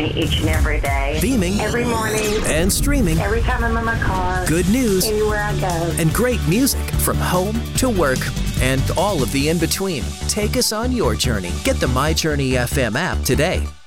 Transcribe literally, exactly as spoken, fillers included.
each and every day. Beaming. Every morning. And streaming. Every time I'm in my car. Good news. Anywhere I go. And great music from home to work and all of the in-between. Take us on your journey. Get the My Journey F M app today.